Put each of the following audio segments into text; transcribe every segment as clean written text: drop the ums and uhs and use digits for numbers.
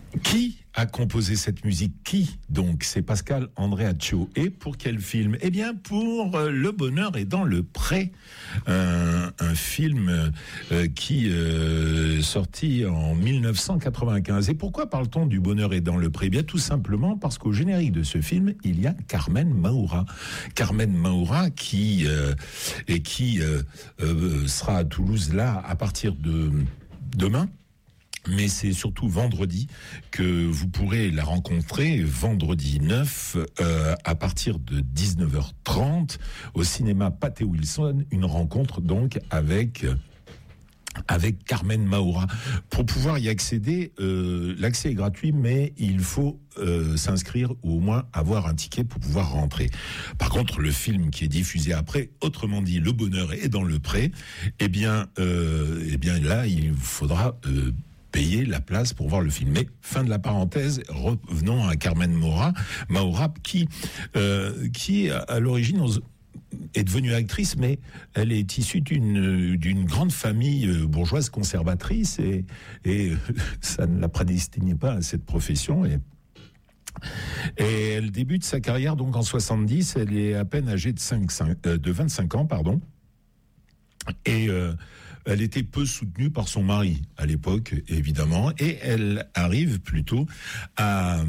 Qui a composé cette musique? Qui donc? C'est Pascal Andreaccio. Et pour quel film? Eh bien, pour Le Bonheur est dans le pré, un film qui sorti en 1995. Et pourquoi parle-t-on du Bonheur est dans le pré? Eh bien, tout simplement parce qu'au générique de ce film, il y a Carmen Maura. Carmen Maura qui sera à Toulouse là à partir de demain. Mais c'est surtout vendredi que vous pourrez la rencontrer, vendredi 9, à partir de 19h30, au cinéma Pathé Wilson, une rencontre donc avec Carmen Maura. Pour pouvoir y accéder, l'accès est gratuit, mais il faut s'inscrire ou au moins avoir un ticket pour pouvoir rentrer. Par contre, le film qui est diffusé après, autrement dit, Le Bonheur est dans le pré, eh bien là, il faudra payer la place pour voir le film. Mais fin de la parenthèse, revenons à Carmen Maura qui à l'origine est devenue actrice, mais elle est issue d'une grande famille bourgeoise conservatrice et ça ne la prédestinait pas à cette profession. Et elle débute sa carrière donc en 70. Elle est à peine âgée de 25 ans, pardon. Et elle était peu soutenue par son mari à l'époque, évidemment, et elle arrive plutôt à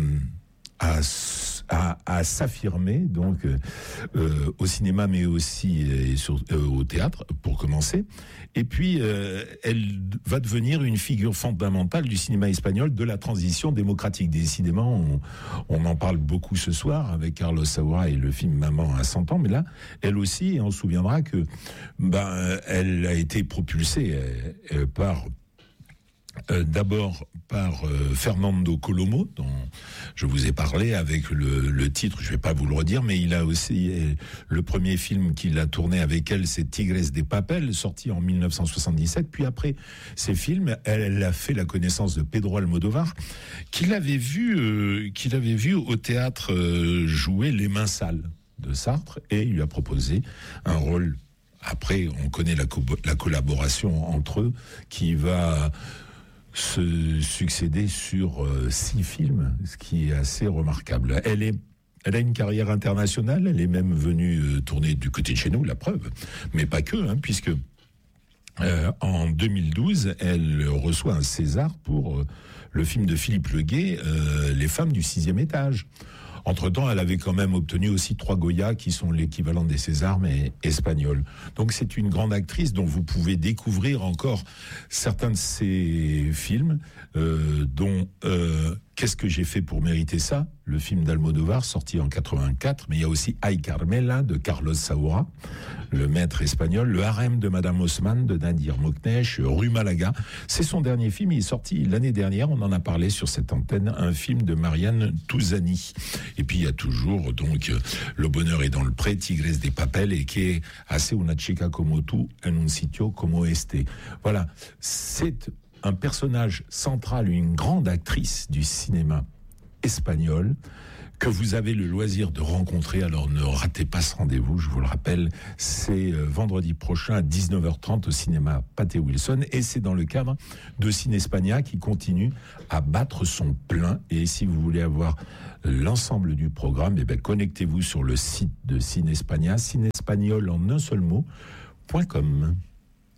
s'affirmer donc au cinéma, mais aussi au théâtre pour commencer. Et puis elle va devenir une figure fondamentale du cinéma espagnol de la transition démocratique. Décidément, on en parle beaucoup ce soir avec Carlos Saura et le film Maman à 100 ans. Mais là, elle aussi, et on se souviendra que elle a été propulsée d'abord par Fernando Colomo, dont je vous ai parlé avec le titre, je vais pas vous le redire, mais il a aussi le premier film qu'il a tourné avec elle, c'est Tigres de Papel, sorti en 1977. Puis après ces films, elle a fait la connaissance de Pedro Almodóvar, qu'il avait vu au théâtre jouer Les Mains sales de Sartre, et il lui a proposé un rôle. Après, on connaît la collaboration entre eux qui va se succéder sur 6 films, ce qui est assez remarquable. Elle a une carrière internationale, elle est même venue tourner du côté de chez nous, la preuve, mais pas que, puisque en 2012, elle reçoit un César pour le film de Philippe Leguet, Les femmes du 6e étage. Entre-temps, elle avait quand même obtenu aussi 3 Goya, qui sont l'équivalent des Césars, mais espagnols. Donc c'est une grande actrice dont vous pouvez découvrir encore certains de ses films, dont Qu'est-ce que j'ai fait pour mériter ça? Le film d'Almodóvar, sorti en 84, mais il y a aussi Ay Carmela de Carlos Saura, le maître espagnol, Le Harem de Madame Haussmann de Nadir Moknesh, Rue Malaga. C'est son dernier film, il est sorti l'année dernière, on en a parlé sur cette antenne, un film de Marianne Touzani. Et puis il y a toujours donc Le Bonheur est dans le pré, Tigres de Papel, et qui est Hace una chica como tú en un sitio como este. Voilà, c'est un personnage central, une grande actrice du cinéma espagnol que vous avez le loisir de rencontrer. Alors ne ratez pas ce rendez-vous, je vous le rappelle, c'est vendredi prochain à 19h30 au cinéma Pathé Wilson, et c'est dans le cadre de Cinespagna qui continue à battre son plein. Et si vous voulez avoir l'ensemble du programme, connectez-vous sur le site de Cinespagna, cinespagnol en un seul mot, .com.